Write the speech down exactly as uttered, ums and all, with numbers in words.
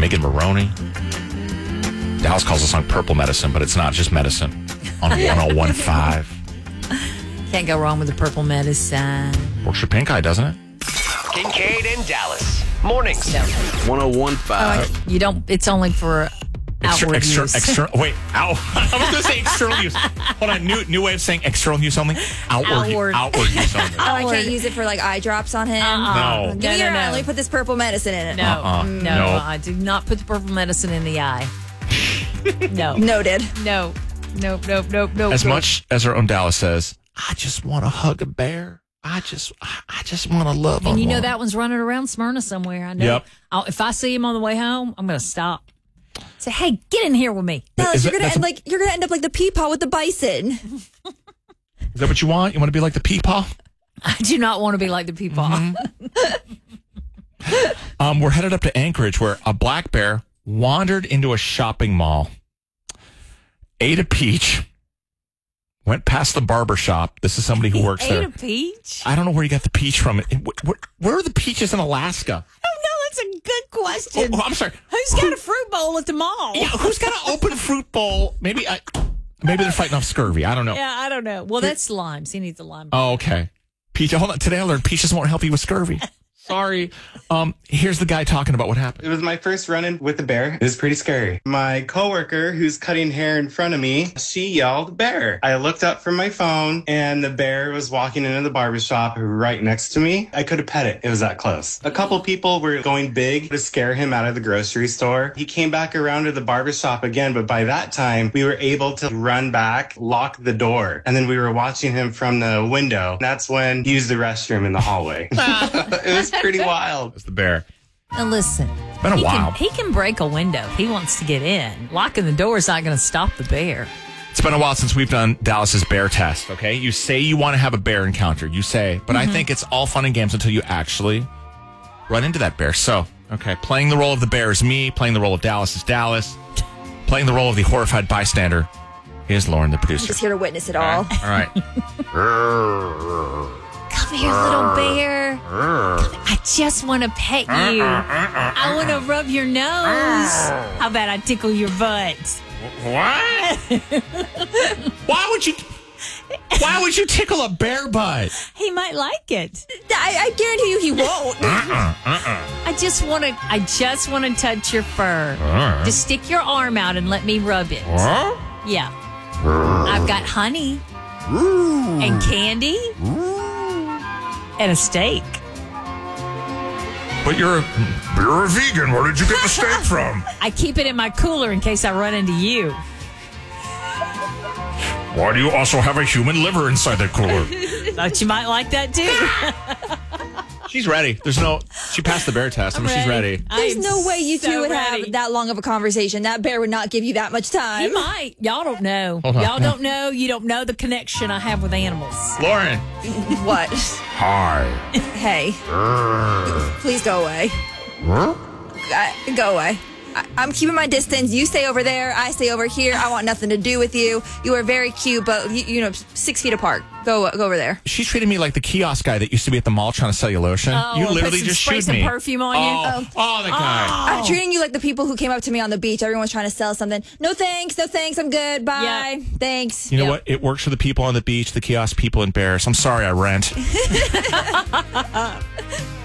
Megan Maroney. Dallas calls the song Purple Medicine, but it's not just medicine on one oh one point five. Can't go wrong with the Purple Medicine. Works for Pink Eye, doesn't it? Kincaid and Dallas. Mornings. No. one oh one point five. Oh, you don't, it's only for Extra, outward extra, use. extra, wait, ow. I was going to say external use. Hold on, new new way of saying external use only. Outward, Outward. outward use only. Oh, I can't use it for like eye drops on him. Uh-uh. No. Give No, me no, your no. eye. Let me put this purple medicine in it. No, Uh-uh. no, No. I do not put the purple medicine in the eye. No. Noted. No. Nope, nope, nope, nope. As nope. much as our own Dallas says, I just want to hug a bear. I just, I just want to love And on you know one. that one's running around Smyrna somewhere. I know. Yep. I'll, if I see him on the way home, I'm going to stop. Say, hey, get in here with me. Dallas, Is you're that- gonna that's end a- like you're gonna end up like the peepaw with the bison. Is that what you want? You want to be like the peepaw? I do not want to be like the people. Um, we're headed up to Anchorage, where a black bear wandered into a shopping mall, ate a peach, went past the barber shop. This is somebody who works Ate there. a peach? I don't know where you got the peach from. Where, where are the peaches in Alaska? Oh, no, that's a good question. Oh, I'm sorry. Who's got a fruit bowl at the mall? Yeah, who's got an open fruit bowl? Maybe I, maybe they're fighting off scurvy. I don't know. Yeah, I don't know. Well, that's limes. He needs a lime. Oh, okay. Peach, hold on. Today I learned peaches won't help you with scurvy. Sorry. Um, here's the guy talking about what happened. It was my first run-in with the bear. It was pretty scary. My coworker, who's cutting hair in front of me, she yelled, "Bear!" I looked up from my phone, and the bear was walking into the barbershop right next to me. I could have pet it. It was that close. A couple people were going big to scare him out of the grocery store. He came back around to the barbershop again, but by that time, we were able to run back, lock the door, and then we were watching him from the window. That's when he used the restroom in the hallway. It was pretty wild. It's the bear. Now, listen. It's been a he while. Can, he can break a window if he wants to get in. Locking the door is not going to stop the bear. It's been a while since we've done Dallas's bear test, okay? You say you want to have a bear encounter. You say, but I think it's all fun and games until you actually run into that bear. So, okay, playing the role of the bear is me. Playing the role of Dallas is Dallas. Playing the role of the horrified bystander is Lauren, the I'm producer. just here to witness it all. All right. Come here, little bear. I just want to pet you. I want to rub your nose. How about I tickle your butt? What? Why would you... Why would you tickle a bear butt? He might like it. I, I guarantee you he won't. I just want to. I just want to touch your fur. Just stick your arm out and let me rub it. Yeah. I've got honey and candy and a steak. But you're a, you're a vegan. Where did you get the steak from? I keep it in my cooler in case I run into you. Why do you also have a human liver inside that cooler? Thought you might like that too. She's ready. There's no... She passed the bear test. I mean, she's ready. There's I'm no way you so two would ready. have that long of a conversation. That bear would not give you that much He time. might. Y'all don't know. Hold on. Y'all don't know. You don't know the connection I have with animals. Lauren. What? Hi. Hey, please go away. Uh, go away. I, I'm keeping my distance. You stay over there. I stay over here. I want nothing to do with you. You are very cute, but you, you know, six feet apart. Go, go over there. She's treating me like the kiosk guy that used to be at the mall trying to sell you lotion. Oh, you put literally some- just spray shooed some me. perfume on you? Oh, oh, that guy. I'm treating you like the people who came up to me on the beach. Everyone's trying to sell something. No thanks. No thanks. I'm good. Bye. Yeah. Thanks. You know Yep. what? It works for the people on the beach, the kiosk people in Bears. I'm sorry I rent.